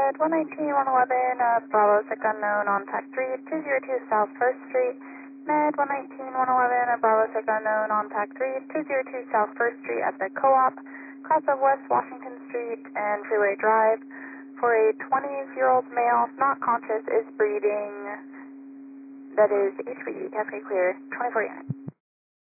Med 119, 111, Bravo, sick unknown on TAC 3, 202 South 1st Street. Med 119, 111, Bravo, sick unknown on TAC 3, 202 South 1st Street at the Co-op, cross of West Washington Street and Freeway Drive. For a 20-year-old male, not conscious, is breathing. That is HPE, Cascade Clear, 24 units.